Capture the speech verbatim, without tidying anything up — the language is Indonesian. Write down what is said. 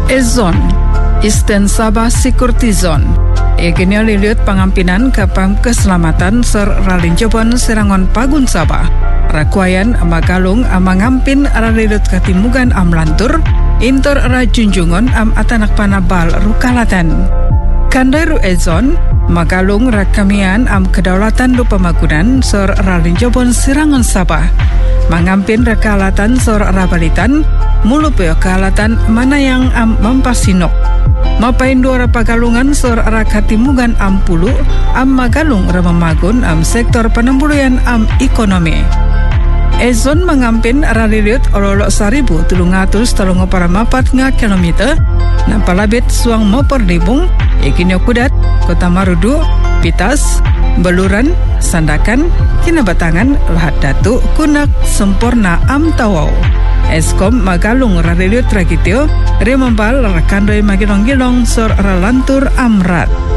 Ezon Eastern Sabah Security Zone Egenio liliut pangampinan kapam keselamatan ser ralinjobon serangon Pagun Sabah Rakuayan Magalung amangampin ralilut katimugan am lantur intor rajunjungon am atanak panabal rukalatan Kandairu Ezon Magalung rakamian am kedaulatan lu pemagunan ser ralinjobon serangon Sabah Mangampin rekalatan sor rabalitan mulu peo kalatan mana yang am mampasinok mapain dua pagalungan sor rakatimugan am pulu am Magalung ramamagun am sektor penembuluyan am ekonomi Ezon mengampin ralilit ololok seribu tulung atus telung para mapat nga kilometer nampalabit suang moperdibung ikinyo kudat kota Marudu Pitas Beluran Sandakan Kinabatangan Lahat Datu Kunak Sempurna Am Tawau Eskom Magalung ralilit ragitio remambal rakandoi magilong-gilong sor ralantur amrat